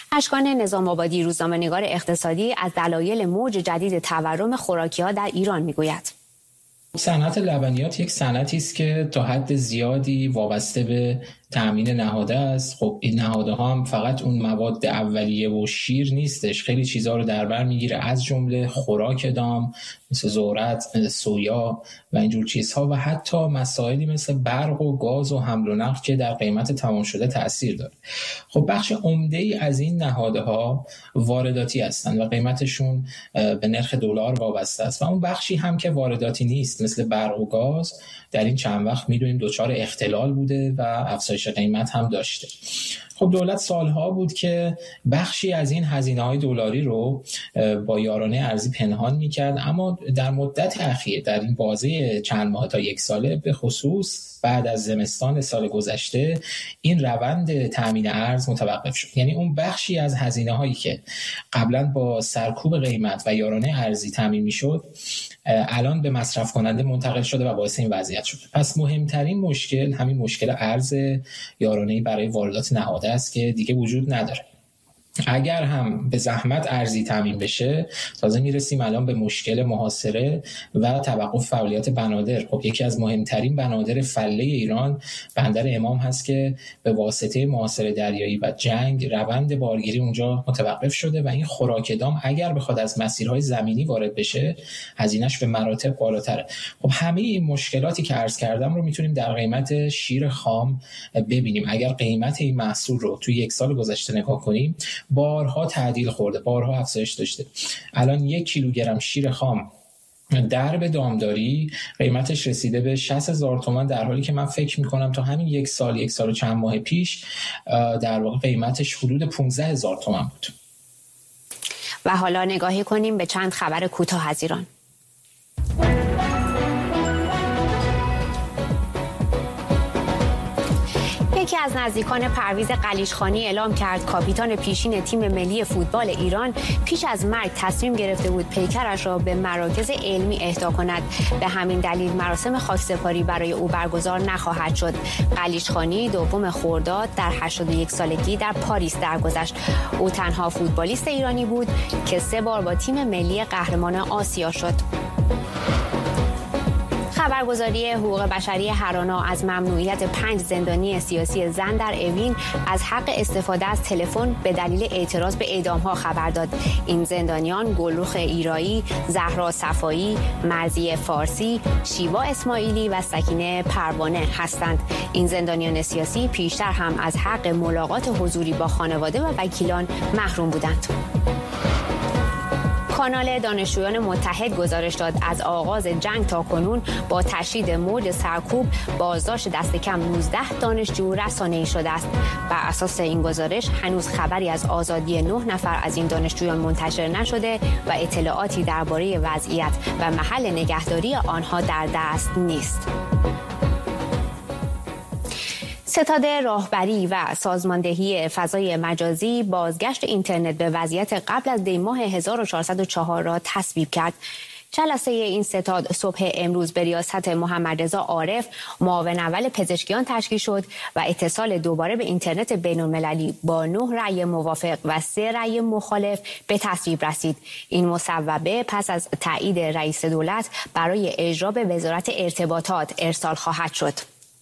اشکان نظام آبادی، روزنامه‌نگار اقتصادی، از دلایل موج جدید تورم خوراکی‌ها در ایران میگوید. صنعت لبنیات یک صنعتی است که تا حد زیادی وابسته به تامین نهاده است. خب این نهاده ها هم فقط اون مواد اولیه و شیر نیستش، خیلی چیزها رو در بر میگیره، از جمله خوراک دام مثل ذرت، سویا و اینجور چیزها، و حتی مسائلی مثل برق و گاز و حمل و نقل که در قیمت تمام شده تأثیر داره. خب بخش عمده‌ای از این نهاده ها وارداتی هستند و قیمتشون به نرخ دلار وابسته است، و اون بخشی هم که وارداتی نیست مثل برق و گاز در این چند وقت میدونیم دچار اختلال بوده و افزایش قیمت هم داشته. خب دولت سالها بود که بخشی از این هزینه‌های دلاری رو با یارانه ارزی پنهان می‌کرد، اما در مدت اخیر در این بازه چند ماه تا یک ساله به خصوص بعد از زمستان سال گذشته این روند تامین ارز متوقف شد. یعنی اون بخشی از هزینه‌هایی که قبلا با سرکوب قیمت و یارانه ارزی تامین می‌شد الان به مصرف کننده منتقل شده و باعث این وضعیت شده. پس مهمترین مشکل همین مشکل ارز یارانه‌ای برای واردات نهاده است که دیگه وجود نداره. اگر هم به زحمت ارزی تامین بشه، تازه میرسیم الان به مشکل محاصره و توقف فعالیت بنادر. خب یکی از مهمترین بنادر فله ایران بندر امام هست که به واسطه محاصره دریایی و جنگ روند بارگیری اونجا متوقف شده و این خوراک دام اگر بخواد از مسیرهای زمینی وارد بشه هزینه‌اش به مراتب بالاتره. خب همه این مشکلاتی که عرض کردم رو میتونیم در قیمت شیر خام ببینیم. اگر قیمت این محصول رو توی یک سال گذشته نگاه کنیم، بارها تعدیل خورده، بارها افزایش داشته. الان 1 کیلوگرم شیر خام درب دامداری قیمتش رسیده به 60,000 تومان، در حالی که من فکر میکنم تا همین یک سال و چند ماه پیش در واقع قیمتش حدود 15,000 تومان بود. و حالا نگاهی کنیم به چند خبر کوتاه از ایران. یکی از نزدیکان پرویز قلیچخانی اعلام کرد کاپیتان پیشین تیم ملی فوتبال ایران پیش از مرگ تصمیم گرفته بود پیکرش را به مراکز علمی اهدا کند. به همین دلیل مراسم خاکسپاری برای او برگزار نخواهد شد. قلیچخانی 2 خرداد در 81 سالگی در پاریس درگذشت. او تنها فوتبالیست ایرانی بود که 3 بار با تیم ملی قهرمان آسیا شد. خبرگزاری حقوق بشری هرانا از ممنوعیت 5 زندانی سیاسی زن در اوین از حق استفاده از تلفن به دلیل اعتراض به اعدام‌ها خبر داد. این زندانیان گلرخ ایرایی، زهرا صفایی، مرضیه فارسی، شیوا اسماعیلی و سکینه پروانه هستند. این زندانیان سیاسی پیشتر هم از حق ملاقات حضوری با خانواده و وکیلان محروم بودند. کانال دانشجویان متحد گزارش داد از آغاز جنگ تا کنون با تشدید موج سرکوب بازداشت دست کم 19 دانشجو رسانه‌ای شده است. بر اساس این گزارش هنوز خبری از آزادی 9 نفر از این دانشجویان منتشر نشده و اطلاعاتی درباره وضعیت و محل نگهداری آنها در دست نیست. ستاد راهبری و سازماندهی فضای مجازی بازگشت اینترنت به وضعیت قبل از دی‌ماه 1404 را تصویب کرد. جلسه این ستاد صبح امروز به ریاست محمد رضا عارف معاون اول پزشکیان تشکیل شد و اتصال دوباره به اینترنت بین‌المللی با 9 رأی موافق و 3 رأی مخالف به تصویب رسید. این مصوبه پس از تایید رئیس دولت برای اجرا به وزارت ارتباطات ارسال خواهد شد.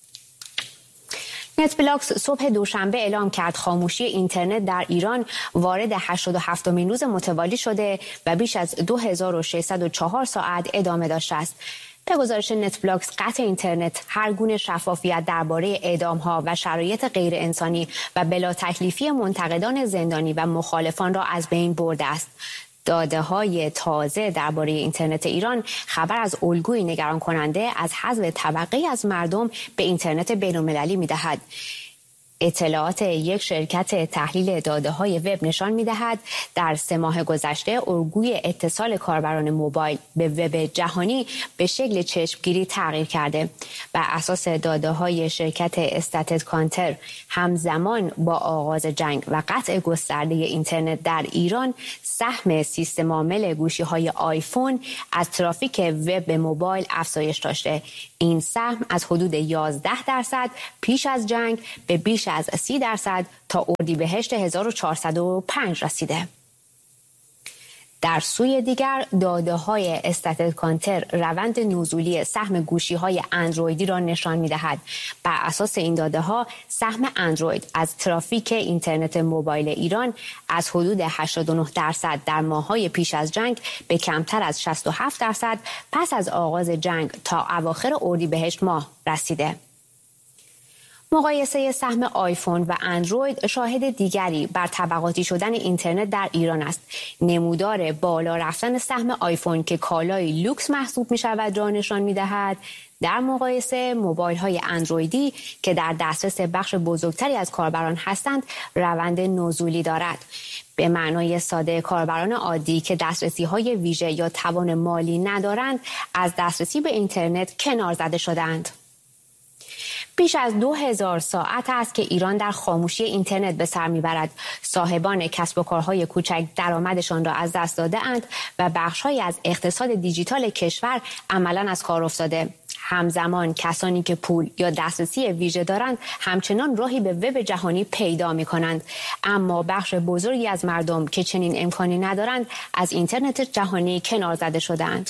نتفلاکس صبح دوشنبه اعلام کرد خاموشی اینترنت در ایران وارد 87مین روز متوالی شده و بیش از 2604 ساعت ادامه داشته است. به گزارش نتفلاکس قطع اینترنت هر گونه شفافیت درباره اعدام‌ها و شرایط غیر انسانی و بلا تکلیفی منتقدان زندانی و مخالفان را از بین برده است. داده‌های تازه درباره اینترنت ایران خبر از الگوی نگران کننده از حذف طبقه از مردم به اینترنت بین‌المللی می‌دهد. اطلاعات یک شرکت تحلیل داده‌های وب نشان می‌دهد در 3 ماه گذشته الگوی اتصال کاربران موبایل به وب جهانی به شکل چشمگیری تغییر کرده. بر اساس داده‌های شرکت استاتت کانتر همزمان با آغاز جنگ و قطع گسترده اینترنت در ایران سهم سیستم عامل گوشی‌های آیفون از ترافیک وب به موبایل افزایش داشته. این سهم از حدود 11% پیش از جنگ به بیش بیش از 30% تا اردیبهشت 1405 رسیده. در سوی دیگر داده‌های استاتیک کانتر روند نزولی سهم گوشی‌های اندرویدی را نشان می‌دهد. بر اساس این داده‌ها سهم اندروید از ترافیک اینترنت موبایل ایران از حدود 89% در ماه‌های پیش از جنگ به کمتر از 67% پس از آغاز جنگ تا اواخر اردیبهشت ماه رسیده. مقایسه سهم آیفون و اندروید شاهد دیگری بر طبقاتی شدن اینترنت در ایران است. نمودار بالا رفتن سهم آیفون که کالای لوکس محسوب می شود را نشان می دهد. در مقایسه موبایل های اندرویدی که در دسترس بخش بزرگتری از کاربران هستند روند نزولی دارد. به معنای ساده کاربران عادی که دسترسی های ویژه یا توان مالی ندارند از دسترسی به اینترنت کنار زده شدند. بیش از 2000 ساعت است که ایران در خاموشی اینترنت به سر میبرد. صاحبان کسب و کارهای کوچک درآمدشان را از دست داده اند و بخش‌هایی از اقتصاد دیجیتال کشور عملاً از کار افتاده. همزمان کسانی که پول یا دسترسی ویژه دارند همچنان راهی به وب جهانی پیدا می‌کنند، اما بخش بزرگی از مردم که چنین امکانی ندارند از اینترنت جهانی کنار زده شدند.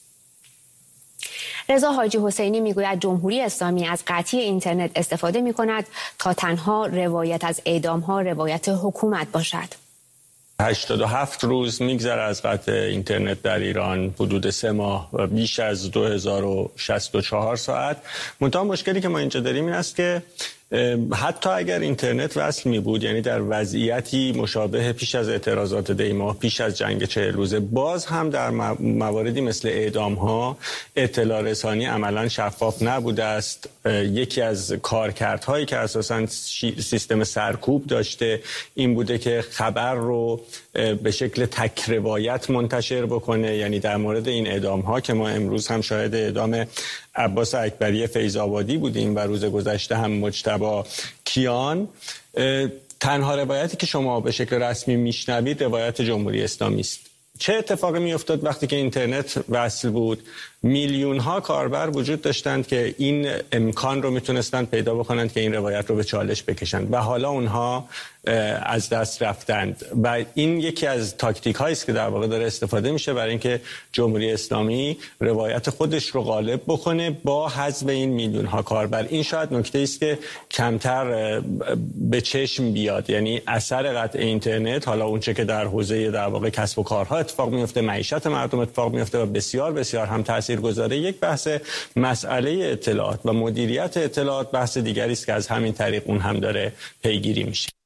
رضا حاجی حسینی میگوید جمهوری اسلامی از قطعی اینترنت استفاده می‌کند تا تنها روایت از اعدام‌ها روایت حکومت باشد. 87 روز میگذره از قطع اینترنت در ایران، حدود 3 ماه و بیش از 2064 ساعت. منتها مشکلی که ما اینجا داریم این است که حتی اگر اینترنت وصل می بود، یعنی در وضعیتی مشابه پیش از اعتراضات دی ماه، پیش از جنگ 40 روزه، باز هم در مواردی مثل اعدام ها اطلاع رسانی عملا شفاف نبوده است. یکی از کارکردهایی که اساساً سیستم سرکوب داشته این بوده که خبر رو به شکل تک روایت منتشر بکنه. یعنی در مورد این اعدام ها که ما امروز هم شاهد اعدام عباس اکبری فیض‌آبادی بودیم و روز گذشته هم مجتبی کیان، تنها روایتی که شما به شکل رسمی میشنوید روایت جمهوری اسلامی است. چه اتفاقی میافتاد وقتی که اینترنت وصل بود؟ میلیون ها کاربر وجود داشتند که این امکان رو میتونستند پیدا بکنند که این روایت رو به چالش بکشند و حالا اونها از دست رفتند و این یکی از تاکتیک هایی است که در واقع داره استفاده میشه برای اینکه جمهوری اسلامی روایت خودش رو غالب بکنه با حذف این میلیون ها کاربر. این شاید نکته است که کمتر به چشم بیاد، یعنی اثر قطع اینترنت، حالا اونچه که در حوزه در واقع کسب و کارها اتفاق میفته، معیشت مردم اتفاق میفته و بسیار بسیار هم تاثیرگذاره. یک بحث مسئله اطلاعات و مدیریت اطلاعات بحث دیگری است که از همین طریق اون هم داره پیگیری میشه.